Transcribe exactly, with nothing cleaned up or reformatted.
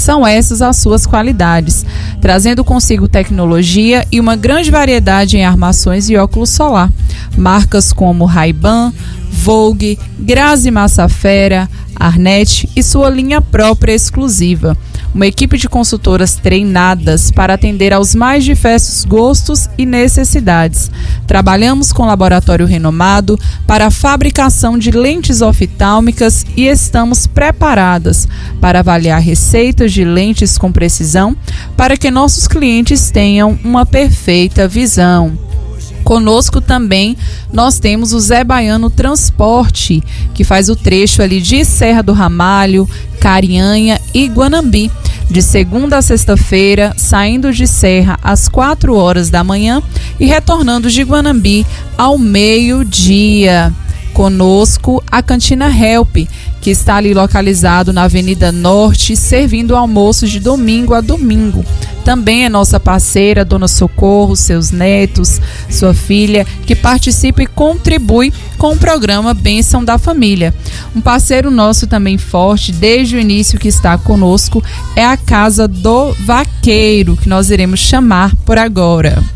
São essas as suas qualidades, trazendo consigo tecnologia e uma grande variedade em armações e óculos solar. Marcas como Ray-Ban, Vogue, Grazi Massafera, Arnett e sua linha própria exclusiva. Uma equipe de consultoras treinadas para atender aos mais diversos gostos e necessidades. Trabalhamos com laboratório renomado para a fabricação de lentes oftálmicas e estamos preparadas para avaliar receitas de lentes com precisão para que nossos clientes tenham uma perfeita visão. Conosco também nós temos o Zé Baiano Transporte, que faz o trecho ali de Serra do Ramalho, Carianha e Guanambi, de segunda a sexta-feira, saindo de Serra às quatro horas da manhã e retornando de Guanambi ao meio-dia. Conosco a Cantina Help, que está ali localizado na Avenida Norte, servindo almoços de domingo a domingo. Também é nossa parceira, Dona Socorro, seus netos, sua filha, que participa e contribui com o programa Bênção da Família. Um parceiro nosso também forte, desde o início que está conosco, é a Casa do Vaqueiro, que nós iremos chamar por agora.